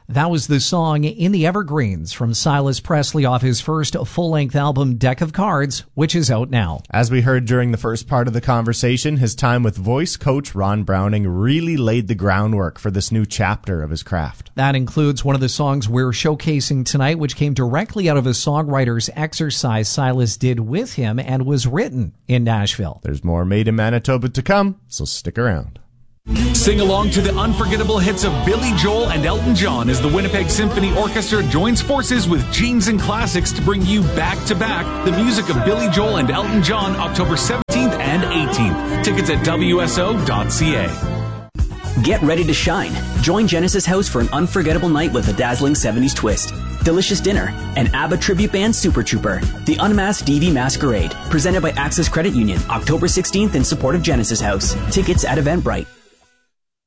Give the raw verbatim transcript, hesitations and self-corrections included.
That was the song In the Evergreens from Silas Presley off his first full-length album, Deck of Cards, which is out now. As we heard during the first part of the conversation, his time with voice coach Ron Browning really laid the groundwork for this new chapter of his craft. That includes one of the songs we're showcasing tonight, which came directly out of a songwriter's exercise Silas did with him and was written in Nashville. There's more Made in Manitoba to come, so stick around. Sing along to the unforgettable hits of Billy Joel and Elton John as the Winnipeg Symphony Orchestra joins forces with Genes and Classics to bring you back-to-back the music of Billy Joel and Elton John October seventeenth and eighteenth. Tickets at W S O dot C A. Get ready to shine. Join Genesis House for an unforgettable night with a dazzling seventies twist, delicious dinner, and ABBA tribute band Super Trooper. The Unmasked D V Masquerade, presented by Access Credit Union, October sixteenth in support of Genesis House. Tickets at Eventbrite.